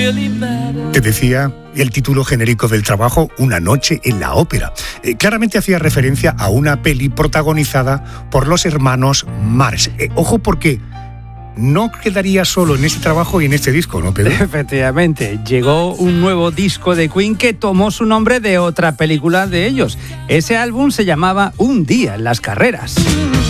Te decía el título genérico del trabajo, Una noche en la ópera. Claramente hacía referencia a una peli protagonizada por los hermanos Marx. Ojo, porque no quedaría solo en este trabajo y en este disco, ¿no, Pedro? Efectivamente, llegó un nuevo disco de Queen que tomó su nombre de otra película de ellos. Ese álbum se llamaba Un día en las carreras.